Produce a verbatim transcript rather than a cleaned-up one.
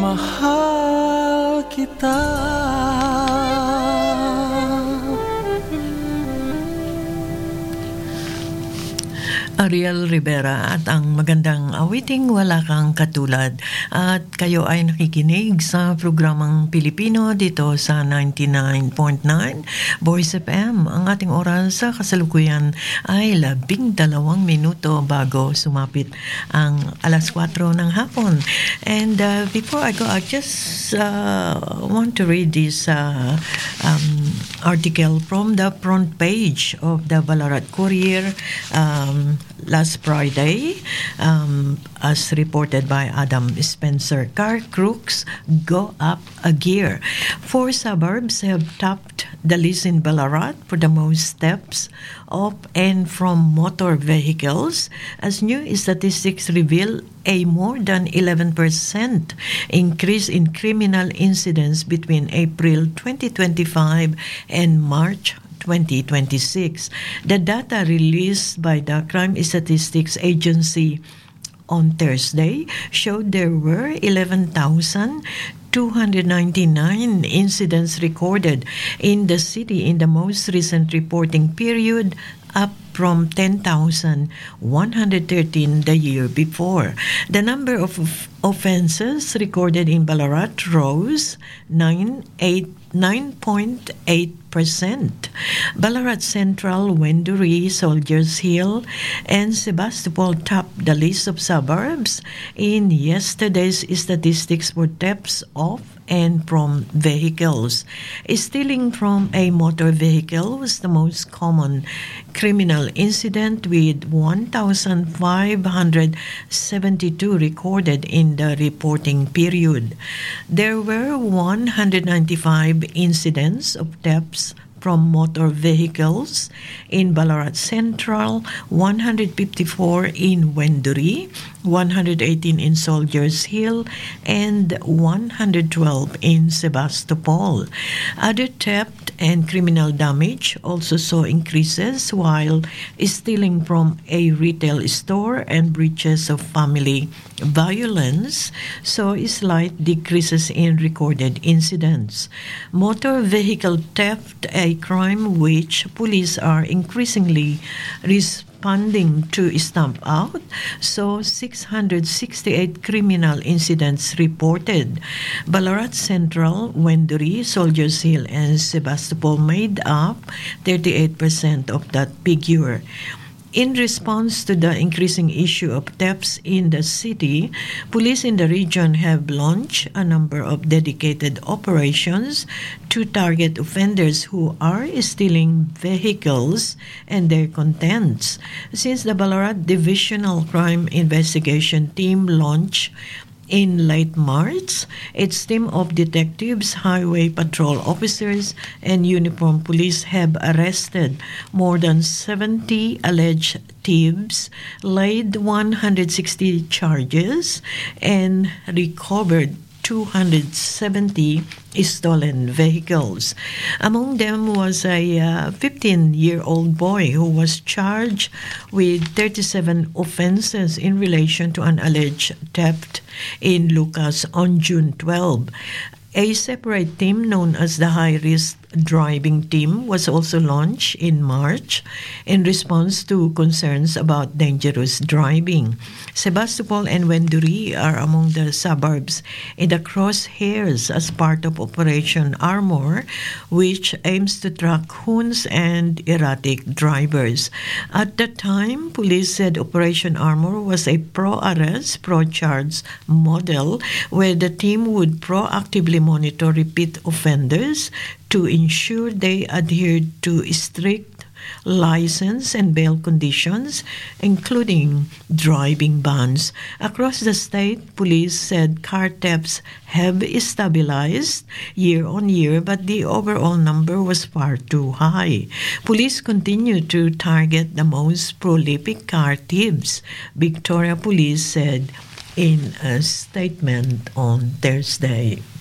mahal kita. Ariel Rivera at ang magandang awiting Wala Kang Katulad. At kayo ay nakikinig sa programang Pilipino dito sa ninety-nine point nine Voice F M. Ang ating oras sa kasalukuyan ay labing dalawang minuto bago sumapit ang alas kwatro ng hapon. And uh, before I go, I just uh, want to read this uh, um, article from the front page of the Ballarat Courier um, last Friday, um, as reported by Adam Spencer. Car crooks go up a gear. Four suburbs have topped the list in Ballarat for the most thefts of and from motor vehicles, as new statistics reveal a more than eleven percent increase in criminal incidents between April twenty twenty-five and March twenty twenty-six. The data released by the Crime Statistics Agency on Thursday showed there were eleven thousand two hundred ninety-nine incidents recorded in the city in the most recent reporting period, up from ten thousand one hundred thirteen the year before. The number of offenses recorded in Ballarat rose nine point eight percent. Ballarat Central, Wendouree, Soldiers Hill, and Sebastopol topped the list of suburbs in yesterday's statistics for thefts of and from vehicles. Stealing from a motor vehicle was the most common criminal incident, with one thousand five hundred seventy-two recorded in the reporting period. There were one hundred ninety-five incidents of thefts from motor vehicles in Ballarat Central, one hundred fifty-four in Wendouree, one hundred eighteen in Soldiers Hill, and one hundred twelve in Sebastopol. Other theft and criminal damage also saw increases, while stealing from a retail store and breaches of family violence saw slight decreases in recorded incidents. Motor vehicle theft, a crime which police are increasingly responding to stamp out, saw six hundred sixty-eight criminal incidents reported. Ballarat Central, Wendouree, Soldiers Hill, and Sebastopol made up thirty-eight percent of that figure. In response to the increasing issue of thefts in the city, police in the region have launched a number of dedicated operations to target offenders who are stealing vehicles and their contents. Since the Ballarat Divisional Crime Investigation Team launched in late March, its team of detectives, highway patrol officers, and uniformed police have arrested more than seventy alleged thieves, laid one hundred sixty charges, and recovered two hundred seventy stolen vehicles. Among them was a uh, fifteen-year-old boy who was charged with thirty-seven offenses in relation to an alleged theft in Lucas on June twelfth. A separate team known as the High Risk Driving Team was also launched in March in response to concerns about dangerous driving. Sebastopol and Wendouree are among the suburbs in the crosshairs as part of Operation Armor, which aims to track hoons and erratic drivers. At the time, police said Operation Armor was a pro-arrest, pro-charge model where the team would proactively monitor repeat offenders to ensure they adhered to strict license and bail conditions, including driving bans. Across the state, police said car thefts have stabilized year on year, but the overall number was far too high. Police continue to target the most prolific car thieves, Victoria Police said in a statement on Thursday.